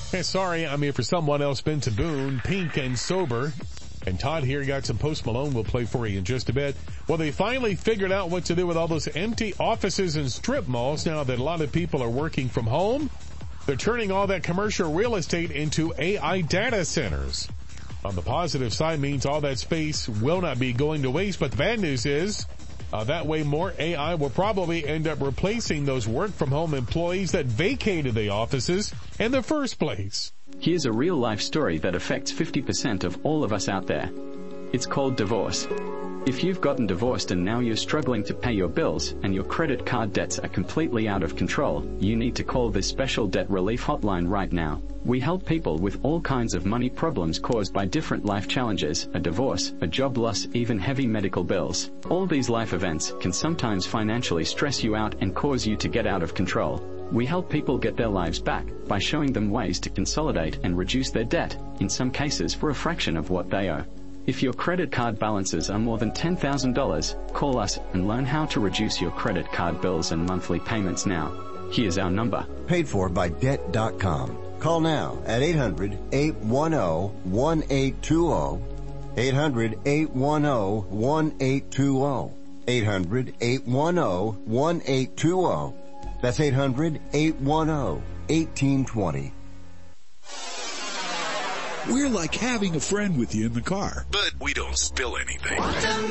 Hey, sorry, I'm here for someone else. Benson Boone, Pink and Sober. And Todd here got some Post Malone we'll play for you in just a bit. Well, they finally figured out what to do with all those empty offices and strip malls now that a lot of people are working from home. They're turning all that commercial real estate into AI data centers. On the positive side means all that space will not be going to waste, but the bad news is that way more AI will probably end up replacing those work-from-home employees that vacated the offices in the first place. Here's a real-life story that affects 50% of all of us out there. It's called divorce. If you've gotten divorced and now you're struggling to pay your bills and your credit card debts are completely out of control, you need to call this special debt relief hotline right now. We help people with all kinds of money problems caused by different life challenges, a divorce, a job loss, even heavy medical bills. All these life events can sometimes financially stress you out and cause you to get out of control. We help people get their lives back by showing them ways to consolidate and reduce their debt, in some cases for a fraction of what they owe. If your credit card balances are more than $10,000, call us and learn how to reduce your credit card bills and monthly payments now. Here's our number. Paid for by Debt.com. Call now at 800-810-1820. 800-810-1820. 800-810-1820. That's 800-810-1820. We're like having a friend with you in the car. But we don't spill anything.